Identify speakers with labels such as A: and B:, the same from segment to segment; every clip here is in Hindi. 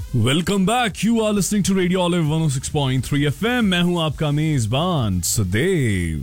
A: Welcome back, you are listening to radio olive 106.3 FM। मैं हूं आपका मेजबान सुदेव।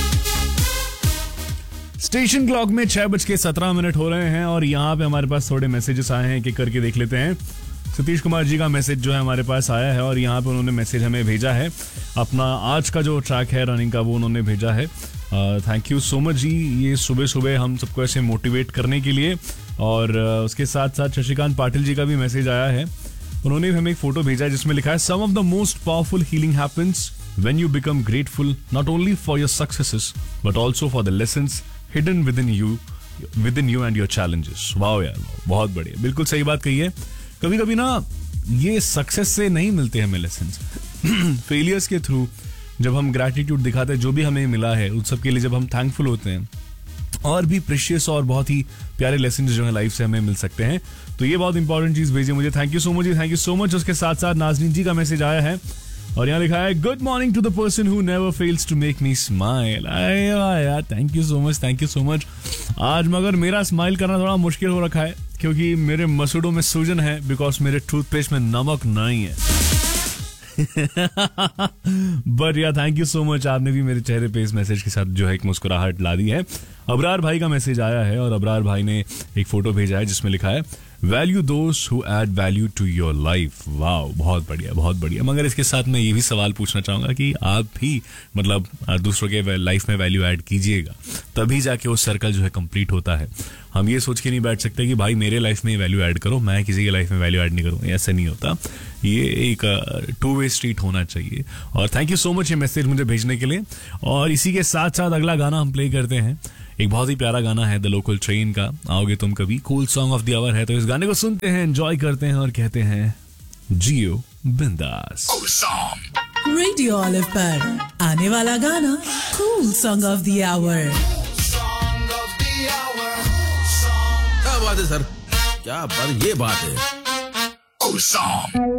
A: स्टेशन क्लॉक में 6:17 हो रहे हैं और यहाँ पे हमारे पास थोड़े मैसेजेस आए हैं कि करके देख लेते हैं। सतीश कुमार जी का मैसेज जो है हमारे पास आया है और यहाँ पे उन्होंने मैसेज हमें भेजा है, अपना आज का जो ट्रैक है रनिंग का वो उन्होंने भेजा है। थैंक यू सो मच जी, ये सुबह सुबह हम सबको ऐसे मोटिवेट करने के लिए। और उसके साथ साथ शशिकांत पाटिल जी का भी मैसेज आया है, उन्होंने भी हमें एक फोटो भेजा है जिसमें लिखा है सम of the most powerful healing happens when you become grateful not only for your successes but also for the lessons hidden with in you and your challenges. Wow यार, बहुत बढ़िया, बिल्कुल सही बात कही है। कभी कभी ना ये सक्सेस से नहीं मिलते हमें लेसन्स, फेलियर्स के थ्रू जब हम ग्रैटिट्यूड दिखाते हैं जो भी हमें मिला है उन सब के लिए, जब हम थैंकफुल होते हैं, और भी प्रेशियस और बहुत ही प्यारे लेसन जो है लाइफ से हमें मिल सकते हैं। तो ये बहुत इंपॉर्टेंट चीज भेजी मुझे, thank you so much ji, thank you so much. उसके साथ साथ नाजनीन जी का मैसेज आया है और यहाँ लिखा है good morning to the person who never fails to make me smile. यार thank you so much, thank you so much. आज मगर मेरा स्माइल करना थोड़ा मुश्किल हो रखा है क्योंकि मेरे मसूड़ों में सूजन है बिकॉज मेरे टूथपेस्ट में नमक नहीं है। बट या थैंक यू सो मच, आपने भी मेरे चेहरे पे इस मैसेज के साथ जो है एक मुस्कुराहट ला दी है। अबरार भाई का मैसेज आया है और अबरार भाई ने एक फोटो भेजा है जिसमें लिखा है value those who add value to your life. Wow, बहुत बढ़िया, बहुत बढ़िया। मगर इसके साथ मैं ये भी सवाल पूछना चाहूंगा कि आप भी मतलब दूसरों के लाइफ में वैल्यू ऐड कीजिएगा, तभी जाके वो सर्कल जो है कंप्लीट होता है। हम ये सोच के नहीं बैठ सकते कि भाई मेरे लाइफ में वैल्यू ऐड करो, मैं किसी के लाइफ में वैल्यू ऐड नहीं करूँ, ऐसा नहीं होता। ये एक टू वे स्ट्रीट होना चाहिए। और थैंक यू सो मच ये मैसेज मुझे भेजने के लिए। और इसी के साथ साथ अगला गाना हम प्ले करते हैं, एक बहुत ही प्यारा गाना है द लोकल ट्रेन का, आओगे तुम कभी, cool song of the our है। तो इस गाने को सुनते हैं, एंजॉय करते हैं और कहते हैं जियो बिंदास।
B: रेडियो ऑलिव पर आने वाला गाना cool song of the our.
C: क्या बात है सर, क्या बात, ये बात है।